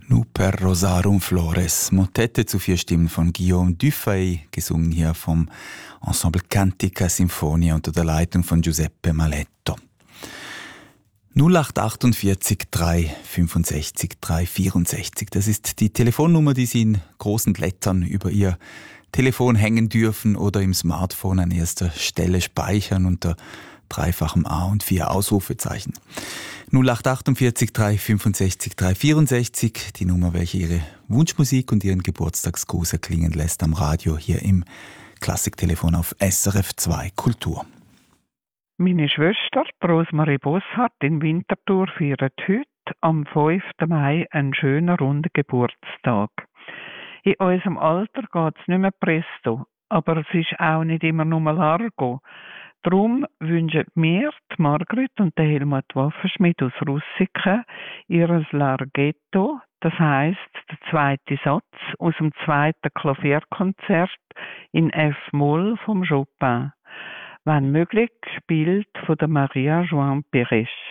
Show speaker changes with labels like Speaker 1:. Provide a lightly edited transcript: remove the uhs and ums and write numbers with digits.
Speaker 1: Nu per Rosarum Flores, Motette zu 4 Stimmen von Guillaume Dufay, gesungen hier vom Ensemble Cantica Sinfonia unter der Leitung von Giuseppe Maletto. 0848 365 364, das ist die Telefonnummer, die Sie in großen Lettern über Ihr Telefon hängen dürfen oder im Smartphone an erster Stelle speichern unter dreifachem A und 4 Ausrufezeichen. 0848 365 364, die Nummer, welche Ihre Wunschmusik und Ihren Geburtstagsgruß erklingen lässt am Radio hier im Klassiktelefon auf SRF 2 Kultur.
Speaker 2: Meine Schwester, Rosmarie Bosshardt in Winterthur, feiert heute am 5. Mai einen schönen runden Geburtstag. In unserem Alter geht es nicht mehr presto, aber es ist auch nicht immer nur Largo. Darum wünschen mir die Margret und der Helmut Waffenschmidt aus Russiken ihres Larghetto, das heisst der zweite Satz aus dem zweiten Klavierkonzert in F-Moll vom Chopin. Wenn möglich, gespielt von der Maria Joan Pires.